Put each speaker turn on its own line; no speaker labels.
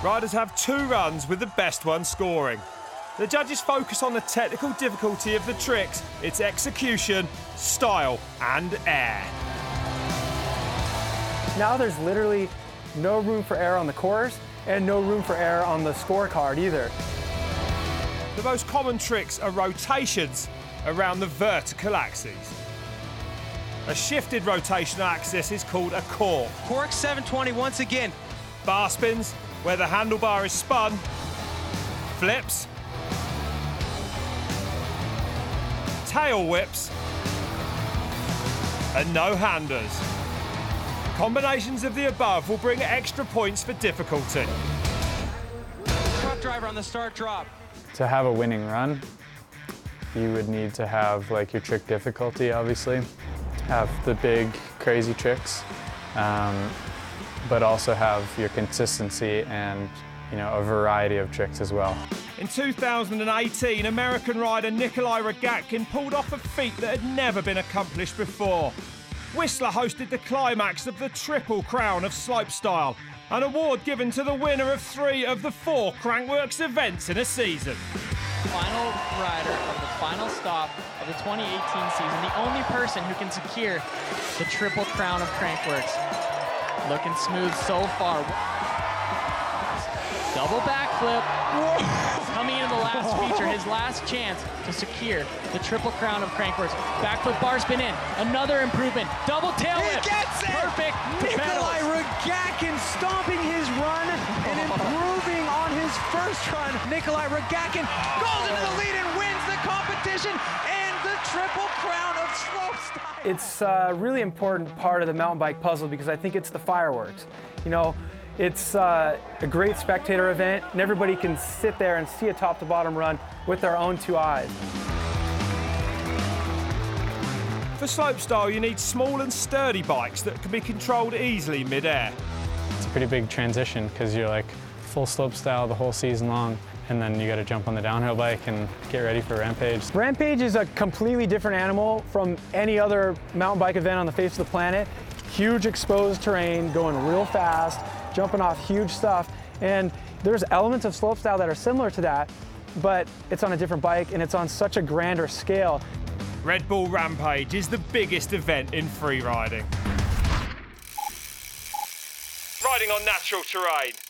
Riders have 2 runs with the best one scoring. The judges focus on the technical difficulty of the tricks, its execution, style and air.
Now there's literally no room for error on the course and no room for error on the scorecard either.
The most common tricks are rotations around the vertical axes. A shifted rotational axis is called a cork.
Cork 720 once again.
Bar spins, where the handlebar is spun. Flips. Tail whips. And no-handers. Combinations of the above will bring extra points for difficulty.
Truck driver on the start drop.
To have a winning run, you would need to have like your trick difficulty, obviously, have the big crazy tricks, but also have your consistency and a variety of tricks as well.
In 2018, American rider Nikolai Rogatkin pulled off a feat that had never been accomplished before. Whistler hosted the climax of the Triple Crown of Slopestyle, an award given to the winner of 3 of the 4 Crankworx events in a season.
Final rider of the final stop of the 2018 season, the only person who can secure the Triple Crown of Crankworx. Looking smooth so far. Double backflip. Coming into the last feature, his last chance to secure the Triple Crown of Crankworx. Backflip bar spin in. Another improvement. Double tail whip.
He gets it!
Perfect.
Nikolai Rogatkin stomping his run and improving on his first run. Nikolai Rogatkin goes into the lead and wins the competition and the Triple Crown of Slopestyle.
It's a really important part of the mountain bike puzzle because I think it's the fireworks. It's a great spectator event, and everybody can sit there and see a top-to-bottom run with their own 2 eyes.
For slopestyle, you need small and sturdy bikes that can be controlled easily mid-air.
It's a pretty big transition because you're like full slopestyle the whole season long, and then you got to jump on the downhill bike and get ready for Rampage.
Rampage is a completely different animal from any other mountain bike event on the face of the planet. Huge exposed terrain, going real fast, jumping off huge stuff, and there's elements of slopestyle that are similar to that, but it's on a different bike and it's on such a grander scale.
Red Bull Rampage is the biggest event in free riding. Riding on natural terrain.